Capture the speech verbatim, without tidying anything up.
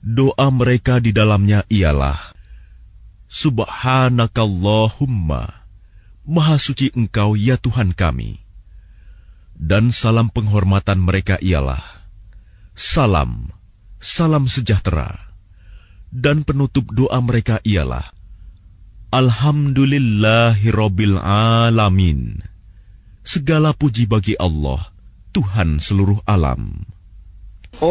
Doa mereka di dalamnya ialah, Subhanakallahumma, Maha suci Engkau ya Tuhan kami. Dan salam penghormatan mereka ialah, Salam, salam sejahtera. Dan penutup doa mereka ialah, Alhamdulillahirabbil alamin. Segala puji bagi Allah, Tuhan seluruh alam.